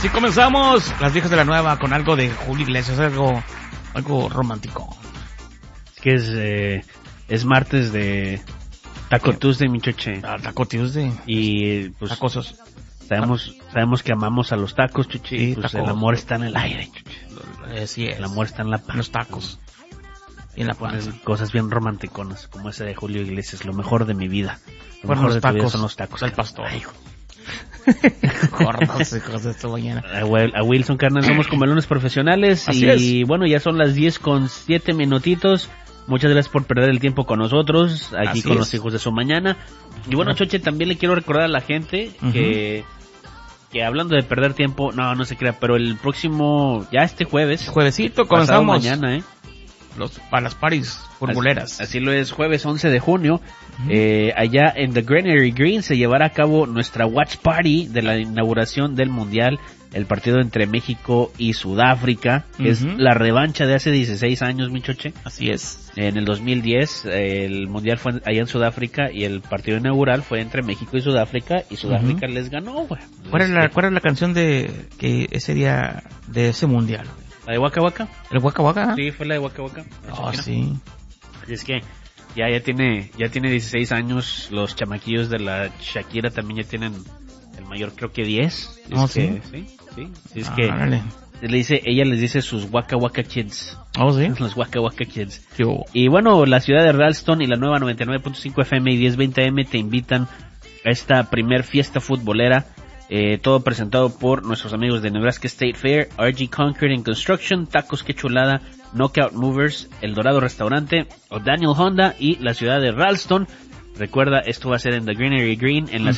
Así comenzamos las viejas de la nueva con algo de Julio Iglesias, algo romántico. Es que es martes de Taco Tuesday, mi choche. Taco Tuesday. Y pues tacosos. Sabemos que amamos a los tacos, chuchi. Sí, pues tacos. El amor está en el aire, chuchi. Sí es. El amor está en la panza. Los tacos. Y en la panza. Cosas bien romanticonas, como ese de Julio Iglesias, lo mejor de mi vida. Lo Bueno, mejor los de tu vida tacos son los tacos del carnal. pastor. Ay, hijo. Gordos, hijos de esta mañana. A Wilson, carnal, somos comelones profesionales. Así y es. bueno, ya son las 10:07 minutitos. Muchas gracias por perder el tiempo con nosotros, aquí Así con es. los hijos de su mañana. Y bueno, Choche, también le quiero recordar a la gente que hablando de perder tiempo, no se crea, pero el próximo, ya este jueves, Juevesito pasado comenzamos mañana, para las paris futboleras. Así lo es, jueves 11 de junio. Allá en The Granary Green se llevará a cabo nuestra watch party de la inauguración del Mundial, el partido entre México y Sudáfrica, que es la revancha de hace 16 años, mi choche. Así es. En el 2010 el Mundial fue allá en Sudáfrica y el partido inaugural fue entre México y Sudáfrica Sudáfrica les ganó, güey. ¿Cuál es la canción de que ese día de ese Mundial? ¿La de Waka Waka? ¿El Waka Waka? Sí, fue la de Waka Waka. Oh, sí. Así es que ya tiene 16 años, los chamaquillos de la Shakira también ya tienen el mayor, creo que 10. Oh, ¿sí? Sí. Es que Árale. ella les dice sus Waka Waka Kids. Oh, sí. Los Waka Waka Kids. Yo. Y bueno, la ciudad de Ralston y la nueva 99.5 FM y 1020M te invitan a esta primer fiesta futbolera. Todo presentado por nuestros amigos de Nebraska State Fair, RG Concrete and Construction, Tacos Que Chulada, Knockout Movers, El Dorado Restaurante, O'Daniel Honda y la ciudad de Ralston. Recuerda, esto va a ser en The Granary Green, en la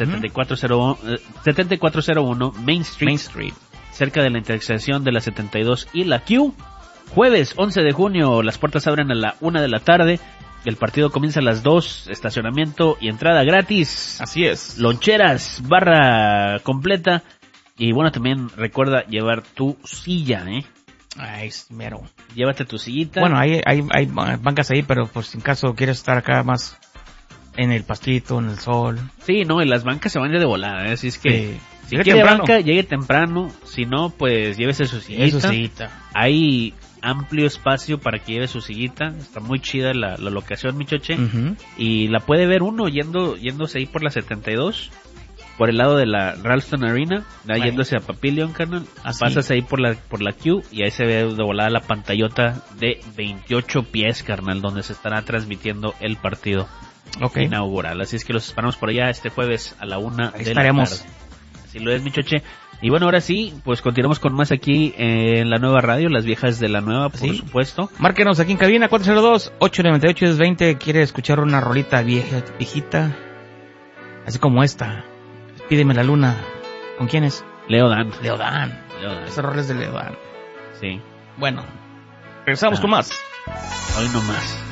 7401 Main Street, cerca de la intersección de la 72 y la Q. Jueves 11 de junio, las puertas abren a la 1 de la tarde. El partido comienza a las 2, estacionamiento y entrada gratis. Así es. Loncheras, barra completa. Y bueno, también recuerda llevar tu silla, Ay, mero. Llévate tu sillita. Bueno, hay bancas ahí, pero pues en caso quieres estar acá más en el pastito, en el sol. Sí, no, y las bancas se van de volada, así es que si Llegue quiere temprano. banca, llegue temprano. Si no, pues llévese su sillita. Hay amplio espacio para que lleve su sillita. Está muy chida la locación, mi choche. Y la puede ver uno yéndose ahí por la 72, por el lado de la Ralston Arena, yéndose a Papillion, carnal. Pasas ahí por la Q y ahí se ve de volada la pantallota de 28 pies, carnal, donde se estará transmitiendo el partido inaugural. Así es que los esperamos por allá este jueves a la 1 de la tarde. Así lo es, mi choche. Y bueno, ahora sí, pues continuamos con más aquí en la nueva radio, las viejas de la nueva, por supuesto. Márquenos aquí en cabina 402-898-1020. ¿Quiere escuchar una rolita viejita? Así como esta. Pídeme la luna. ¿Con quién es? Leodan. Ese rol es de Leodan. Sí. Bueno, regresamos con más. Hoy no más.